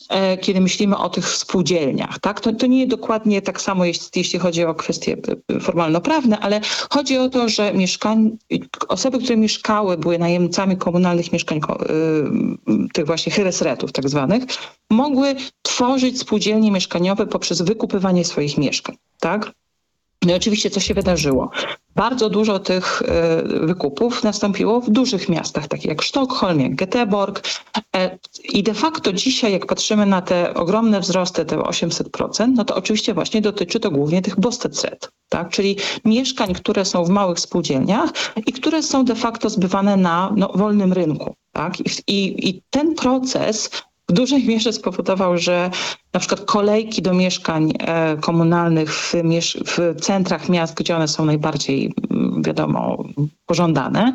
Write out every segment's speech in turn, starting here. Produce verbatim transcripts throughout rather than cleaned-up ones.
kiedy myślimy o tych spółdzielniach. Tak? To, to nie dokładnie tak samo jest, jeśli chodzi o kwestie formalno-prawne, ale chodzi o to, że mieszkań, osoby, które mieszkały, były najemcami komunalnych mieszkań, tych właśnie hyresretów tak zwanych, mogły tworzyć spółdzielnie mieszkaniowe poprzez wykupywanie swoich mieszkań. Tak? No i oczywiście co się wydarzyło? Bardzo dużo tych wykupów nastąpiło w dużych miastach, takich jak Sztokholm, jak Göteborg. I de facto dzisiaj, jak patrzymy na te ogromne wzrosty, te osiemset procent, no to oczywiście właśnie dotyczy to głównie tych bostadsrätt, tak? Czyli mieszkań, które są w małych spółdzielniach i które są de facto zbywane na no, wolnym rynku. Tak? I, i, I ten proces w dużej mierze spowodował, że na przykład kolejki do mieszkań e, komunalnych w, miesz- w centrach miast, gdzie one są najbardziej, wiadomo, pożądane,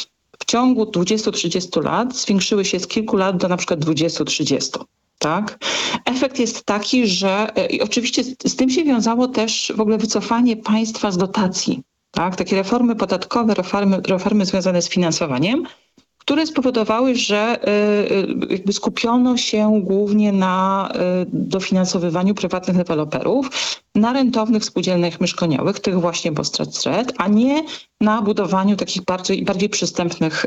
w ciągu dwudziestu do trzydziestu lat zwiększyły się z kilku lat do na przykład dwudziestu do trzydziestu. Tak? Efekt jest taki, że e, i oczywiście z, z tym się wiązało też w ogóle wycofanie państwa z dotacji. Tak? Takie reformy podatkowe, reformy, reformy związane z finansowaniem, które spowodowały, że jakby skupiono się głównie na dofinansowywaniu prywatnych deweloperów, na rentownych spółdzielniach mieszkaniowych, tych właśnie bostadsrätt, a nie na budowaniu takich bardziej, bardziej przystępnych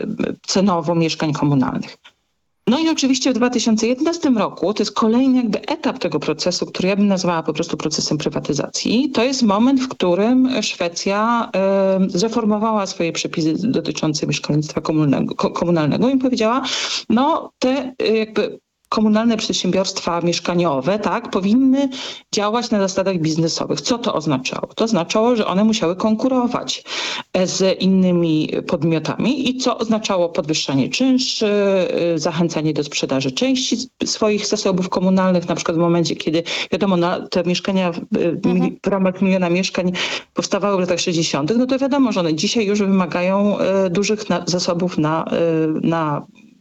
cenowo mieszkań komunalnych. No i oczywiście w dwa tysiące jedenastym roku, to jest kolejny jakby etap tego procesu, który ja bym nazwała po prostu procesem prywatyzacji. To jest moment, w którym Szwecja y, zreformowała swoje przepisy dotyczące mieszkalnictwa komunalnego, komunalnego i powiedziała, no te y, jakby komunalne przedsiębiorstwa mieszkaniowe, tak, powinny działać na zasadach biznesowych. Co to oznaczało? To oznaczało, że one musiały konkurować z innymi podmiotami i co oznaczało podwyższanie czynszy, zachęcanie do sprzedaży części swoich zasobów komunalnych, na przykład w momencie, kiedy wiadomo, na te mieszkania mhm. w ramach miliona mieszkań powstawały w latach sześćdziesiątych, no to wiadomo, że one dzisiaj już wymagają dużych na, zasobów na, na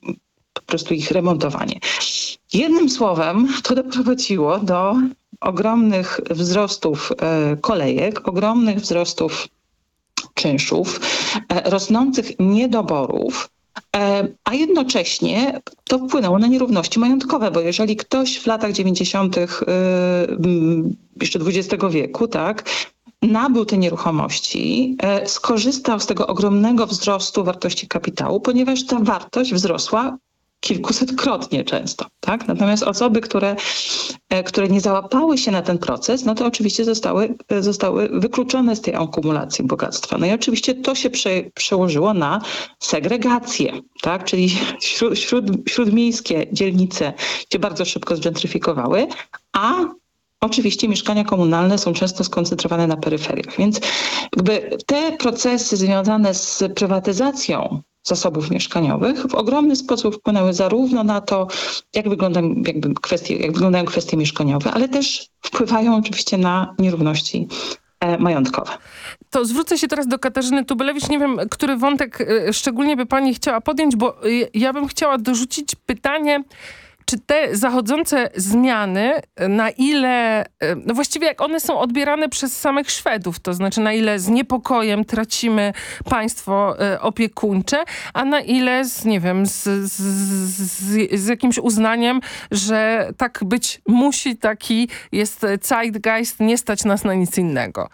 po prostu ich remontowanie. Jednym słowem to doprowadziło do ogromnych wzrostów kolejek, ogromnych wzrostów czynszów, rosnących niedoborów, a jednocześnie to wpłynęło na nierówności majątkowe, bo jeżeli ktoś w latach dziewięćdziesiątych jeszcze dwudziestego wieku, tak, nabył te nieruchomości, skorzystał z tego ogromnego wzrostu wartości kapitału, ponieważ ta wartość wzrosła kilkusetkrotnie często. Tak? Natomiast osoby, które, które nie załapały się na ten proces, no to oczywiście zostały, zostały wykluczone z tej akumulacji bogactwa. No i oczywiście to się prze, przełożyło na segregację, tak? Czyli śród, śród, śródmiejskie dzielnice się bardzo szybko zgentryfikowały, a oczywiście mieszkania komunalne są często skoncentrowane na peryferiach. Więc jakby te procesy związane z prywatyzacją zasobów mieszkaniowych w ogromny sposób wpłynęły zarówno na to, jak, wygląda, jakby kwestie, jak wyglądają kwestie mieszkaniowe, ale też wpływają oczywiście na nierówności e, majątkowe. To zwrócę się teraz do Katarzyny Tubylewicz. Nie wiem, który wątek e, szczególnie by pani chciała podjąć, bo e, ja bym chciała dorzucić pytanie, czy te zachodzące zmiany, na ile, no właściwie jak one są odbierane przez samych Szwedów, to znaczy na ile z niepokojem tracimy państwo opiekuńcze, a na ile z, nie wiem, z, z, z, z jakimś uznaniem, że tak być musi, taki jest zeitgeist, nie stać nas na nic innego.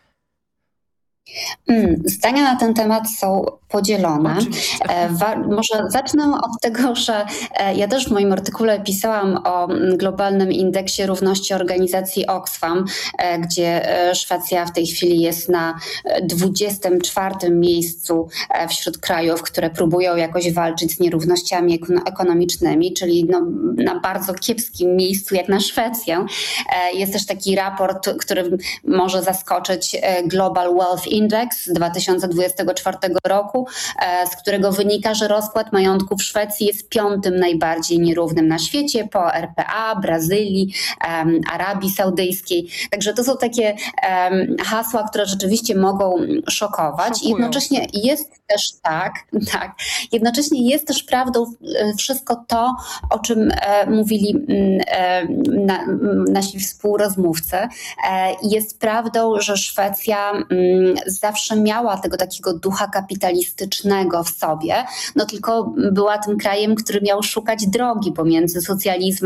Zdania na ten temat są podzielone. Wa- może zacznę od tego, że ja też w moim artykule pisałam o globalnym indeksie równości organizacji Oxfam, gdzie Szwecja w tej chwili jest na dwudziestym czwartym miejscu wśród krajów, które próbują jakoś walczyć z nierównościami ekonomicznymi, czyli no, na bardzo kiepskim miejscu jak na Szwecję. Jest też taki raport, który może zaskoczyć, Global Wealth Index z dwa tysiące dwudziestego czwartego roku, z którego wynika, że rozkład majątku w Szwecji jest piątym najbardziej nierównym na świecie po R P A, Brazylii, um, Arabii Saudyjskiej. Także to są takie um, hasła, które rzeczywiście mogą szokować. Szokują. I jednocześnie jest też tak, tak, jednocześnie jest też prawdą wszystko to, o czym e, mówili e, na, nasi współrozmówcy. E, jest prawdą, że Szwecja m, zawsze miała tego takiego ducha kapitalistycznego w sobie, no tylko była tym krajem, który miał szukać drogi pomiędzy socjalizmem